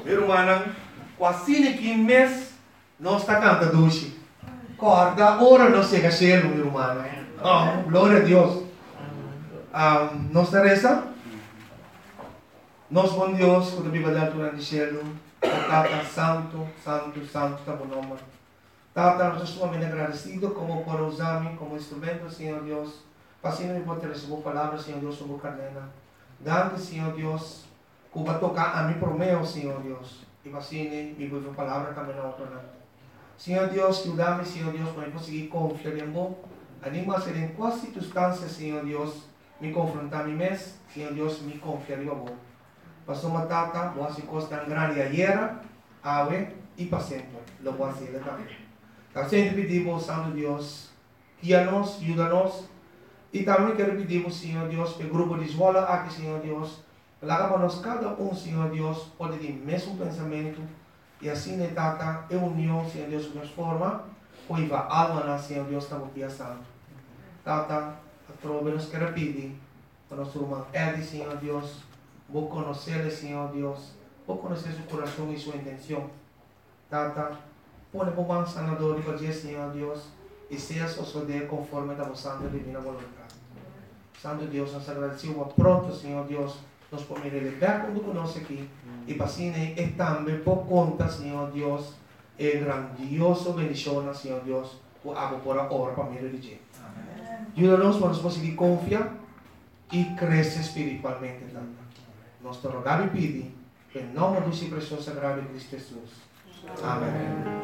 Meu irmão, quase que mês não está cantando hoje. Corda, ora não chega cheio, meu irmão. Oh, glória a Deus. Nós reza. Nós, bom Deus, quando a Bíblia dá durante o cielo, Tata, santo, santo, santo, está bom nome. Tata, nós estamos muito agradecidos como por usar-me como instrumento, Senhor Deus. Passando por ter recebido palavras, Senhor Deus, sobre o carnena. Dando, Senhor Deus, que vai tocar a mim por meio, Senhor Deus. E passando, me vou palavra também na outra. Senhor Deus, ajuda-me, Senhor Deus, para eu conseguir confiar em você. Anima a ser em quais circunstâncias, Senhor Deus, me confrontar a mim mesmo, Senhor Deus, me confiar em você. Passou uma tata, boa se costa grande ayer, ave e para sempre. Lo voy a hacer também. Então, sempre pedimos, Santo Deus, guia-nos, ajuda-nos. E também quero pedir, Senhor Deus, para o grupo de escola aqui, Senhor Deus, para que nós cada Senhor Deus, pode ter o mesmo pensamento. E assim, tata, é união, Senhor Deus, de forma, pois a alma, Senhor Deus, está aqui santo. Tata, a trova nos quer pedir, para nosso irmão Edi, Senhor Deus, vou conhecer, Senhor Deus, vou conhecer seu coração e sua intenção. Tata, põe por mão sanador e fazer, Senhor Deus, e seja suceder conforme a vossa divina vontade. Santo Deus, nós agradecemos pronto, Senhor Deus, nós podemos libertar quando conosco aqui. E para assim, é também por conta, Senhor Deus, é grandioso bendição, Senhor Deus, por água por a hora para mim religião. Ajuda-nos para nós conseguir confiar e crescer espiritualmente também. Nós te rogamos e pedimos, em nome do seu precioso sagrado de Cristo Jesus. Amém.